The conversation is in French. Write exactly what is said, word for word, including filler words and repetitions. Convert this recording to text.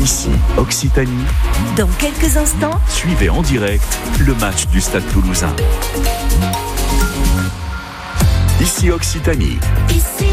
Ici Occitanie. Dans quelques instants, suivez en direct le match du Stade Toulousain. Ici Occitanie. Ici